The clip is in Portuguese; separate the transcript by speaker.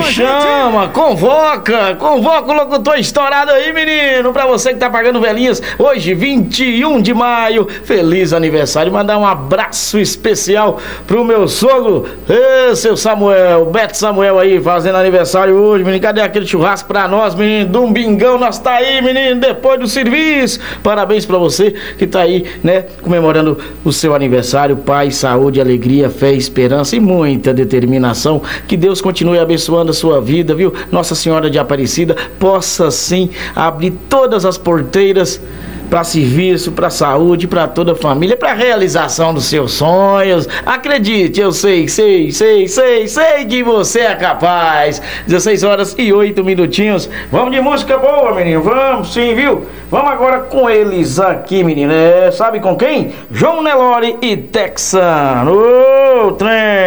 Speaker 1: chama, convoca o locutor estourado aí, menino, pra você que tá pagando velhinhas, hoje 21 de maio, feliz aniversário, mandar um abraço especial pro meu sogro, seu Samuel, Beto Samuel aí, fazendo aniversário hoje, menino, cadê aquele churrasco pra nós, menino, domingão, nós tá aí, menino, depois do serviço, parabéns pra você que tá aí, né, comemorando o seu aniversário, paz, saúde, alegria, fé, esperança e muita determinação, que Deus continue abençoando a sua vida, viu? Nossa Senhora de Aparecida possa sim abrir todas as porteiras para serviço, para saúde, para toda a família, para realização dos seus sonhos. Acredite, eu sei que você é capaz. 16 horas e 8 minutinhos. Vamos de música boa, menino. Vamos sim, viu? Vamos agora com eles aqui, menino. Sabe com quem? João Nelore e Texano. Ô, trem!